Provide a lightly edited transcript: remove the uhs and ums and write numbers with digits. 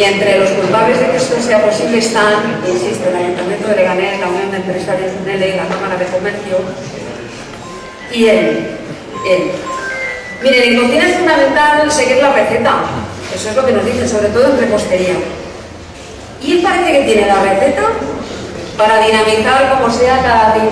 Y entre los culpables de que esto sea posible están, insisto, el Ayuntamiento de Leganés, la Unión de Empresarios UNELE, la Cámara de Comercio y él. Miren, en cocina es fundamental seguir la receta. Eso es lo que nos dicen, sobre todo en repostería. Y él parece que tiene la receta para dinamizar como sea cada